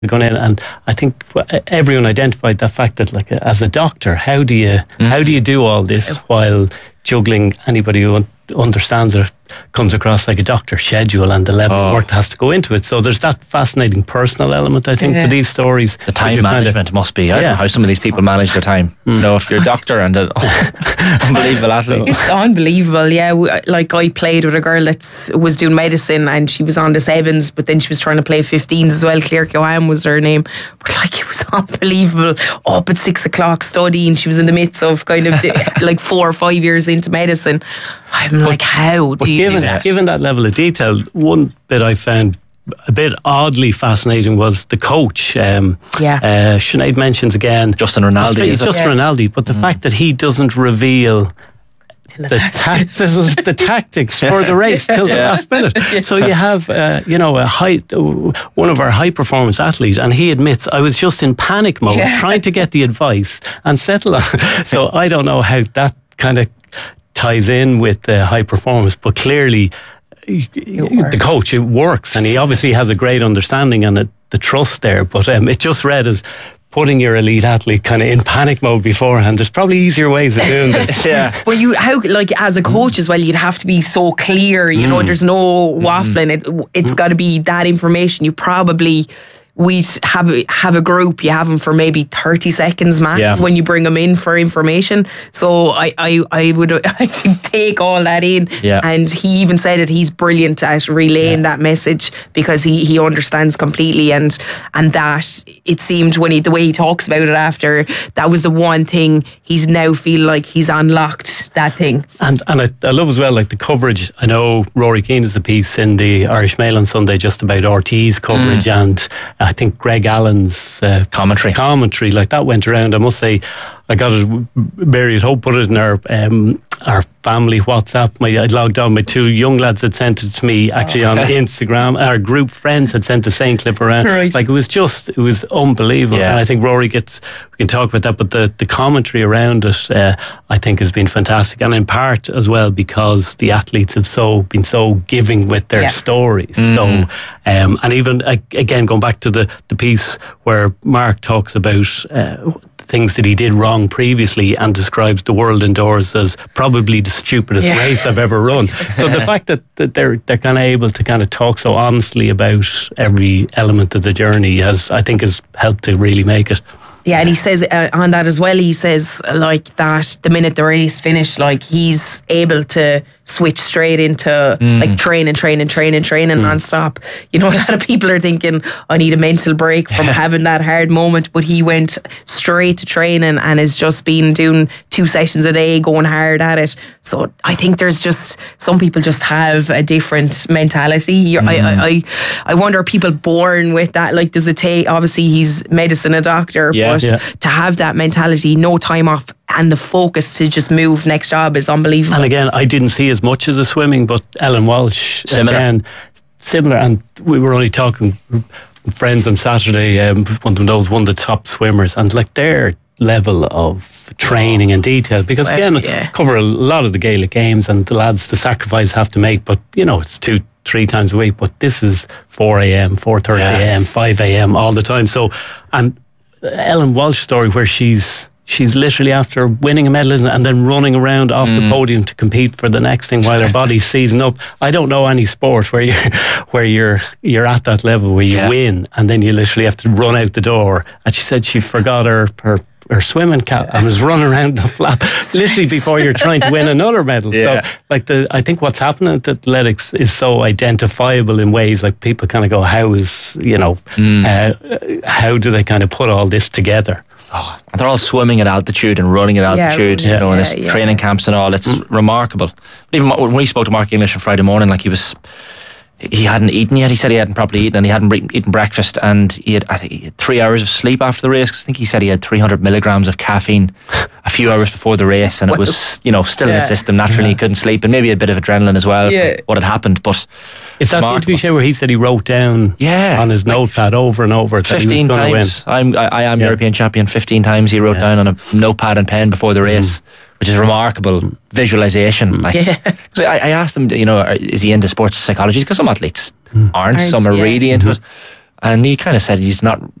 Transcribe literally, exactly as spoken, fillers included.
gone in, and I think everyone identified the fact that, like, as a doctor, how do you mm. how do you do all this while juggling anybody who understands it, comes across like a doctor's schedule and the level oh. of work that has to go into it. So there's that fascinating personal element, I think, yeah. to these stories. The time management kind of, must be. I yeah. don't know how some of these people manage their time. Mm. You know, if you're a doctor and an unbelievable athlete. It's unbelievable, yeah. Like, I played with a girl that was doing medicine and she was on the sevens, but then she was trying to play fifteens as well. Claire Cohan was her name. But like, it was unbelievable. Up at six o'clock studying. She was in the midst of kind of like four or five years into medicine. I'm but, like, how do you given, do that? Given that level of detail, one bit I found a bit oddly fascinating was the coach. Um, yeah. Uh, Sinead mentions again Justin Rinaldi. It's Justin yeah. Rinaldi, but the mm. fact that he doesn't reveal the, tactics, the tactics for the race till the yeah. last minute. Yeah. So you have, uh, you know, a high, one of our high performance athletes, and he admits, I was just in panic mode yeah. trying to get the advice and settle on. So I don't know how that kind of ties in with uh, high performance, but clearly the coach, it works, and he obviously has a great understanding and a, the trust there. But um, it just read as putting your elite athlete kind of in panic mode beforehand. There's probably easier ways of doing this. yeah. Well, you how like as a coach as well, you'd have to be so clear. You mm. know, there's no waffling. It, it's mm. got to be that information. You probably. We have a, have a group. You have them for maybe thirty seconds max yeah. when you bring them in for information. So I, I, I would I take all that in. Yeah. And he even said that he's brilliant at relaying yeah. that message because he, he understands completely. And and that it seemed when he the way he talks about it after, that was the one thing he's now feel like he's unlocked that thing. And and I, I love as well, like, the coverage. I know Rory Keane has a piece in the Irish Mail on Sunday just about Ortiz coverage mm. and I think Greg Allen's uh, commentary. Commentary, like, that went around. I must say, I got it. Mary had Hope put it in our um, our family WhatsApp. My I logged on. My two young lads had sent it to me actually on Instagram. Our group friends had sent the same clip around. Right. Like, it was just, it was unbelievable. Yeah. And I think Rory gets. We can talk about that, but the the commentary around it, uh, I think, has been fantastic, and in part as well because the athletes have so been so giving with their yeah. stories. Mm. So, um, and even again going back to the the piece where Mark talks about. Uh, things that he did wrong previously and describes the world indoors as probably the stupidest yeah. race I've ever run. So the fact that, that they're they're kind of able to kind of talk so honestly about every element of the journey has, I think, has helped to really make it. Yeah, and he says uh, on that as well, he says uh, like that the minute the race finished, like, he's able to switch straight into mm. like training, training, training, training mm. non-stop. You know, a lot of people are thinking, I need a mental break from having that hard moment, but he went straight to training and has just been doing two sessions a day, going hard at it. So I think there's just, some people just have a different mentality. Mm. I, I I wonder, are people born with that? Like, does it take, obviously he's medicine, a doctor, yeah, but yeah. to have that mentality, no time off, and the focus to just move next job is unbelievable. And again, I didn't see as much as the swimming, but Ellen Walsh, similar, again, similar. And we were only talking friends on Saturday. Um, one of them knows one of the top swimmers, and like their level of training and detail. Because well, again, yeah. cover a lot of the Gaelic games, and the lads, the sacrifice have to make. But you know, it's two, three times a week. But this is four a.m., four thirty a.m., five a.m. all the time. So, and Ellen Walsh story where she's. She's literally after winning a medal and then running around off mm. the podium to compete for the next thing while her body's seizing up. I don't know any sport where you where you're you're at that level where you yeah. win and then you literally have to run out the door. And she said she forgot her her, her swimming cap and was running around the flap literally before you're trying to win another medal. Yeah. So like the I think what's happening at athletics is so identifiable in ways like people kind of go, how is you know mm. uh, how do they kind of put all this together? Oh, and they're all swimming at altitude and running at altitude, yeah, you know, yeah, in this yeah. training camps and all. It's mm. remarkable. Even when we spoke to Mark English on Friday morning, like he was, he hadn't eaten yet. He said he hadn't properly eaten and he hadn't bre- eaten breakfast, and he had, I think, he had three hours of sleep after the race. I think he said he had three hundred milligrams of caffeine a few hours before the race, and it was, you know, still yeah. in the system. Naturally, yeah. he couldn't sleep, and maybe a bit of adrenaline as well yeah. from what had happened. But is that the interview show where he said he wrote down yeah, on his like notepad over and over that fifteen he was going to win? I'm, I, I am yeah. European champion. Fifteen times he wrote yeah. down on a notepad and pen before the race. Mm. Which is remarkable mm. visualization. Like, yeah. I, I asked him, you know, is he into sports psychology? Because some athletes mm. aren't, aren't. Some are yeah. really into mm-hmm. it. And he kind of said he's not